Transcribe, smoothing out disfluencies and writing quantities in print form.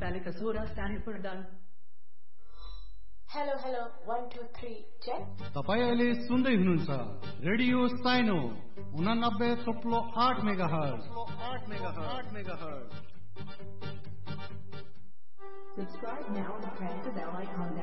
Panic Azora, standing for done. Hello, 1 2 3 check. तपाईं अहिले सुन्दै हुनुहुन्छ रेडियो साइनो 89.8 megahertz. Subscribe now and press the bell icon.